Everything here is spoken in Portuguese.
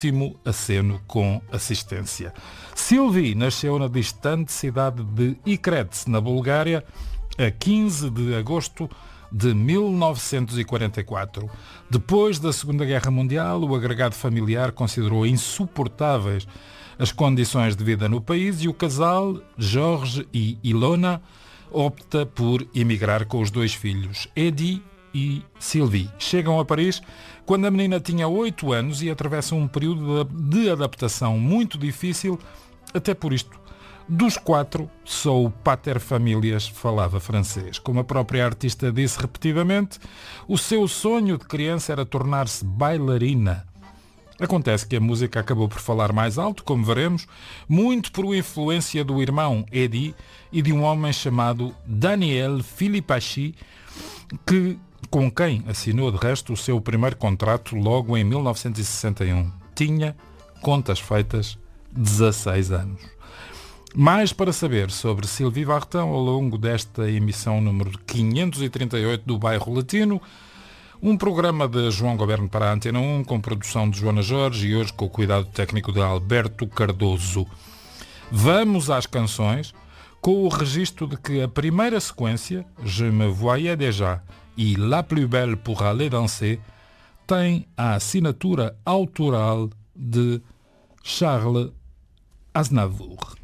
último aceno com assistência. Sylvie nasceu na distante cidade de Ikrets, na Bulgária, a 15 de agosto de 1944. Depois da Segunda Guerra Mundial, o agregado familiar considerou insuportáveis as condições de vida no país e o casal, Jorge e Ilona, opta por emigrar com os 2 filhos, Edi e Sylvie. Chegam a Paris quando a menina tinha 8 anos e atravessam um período de adaptação muito difícil, até por isto. Dos 4, só o pater familias falava francês. Como a própria artista disse repetidamente, o seu sonho de criança era tornar-se bailarina. Acontece que a música acabou por falar mais alto, como veremos, muito por influência do irmão Edi e de um homem chamado Daniel Filipacchi, com quem assinou de resto o seu primeiro contrato logo em 1961. Tinha, contas feitas, 16 anos. Mais para saber sobre Sylvie Vartan ao longo desta emissão número 538 do Bairro Latino, um programa de João Goberno para a Antena 1, com produção de Joana Jorge e hoje com o cuidado técnico de Alberto Cardoso. Vamos às canções, com o registro de que a primeira sequência, Je me voyais déjà e La plus belle pour aller danser, tem a assinatura autoral de Charles Aznavour.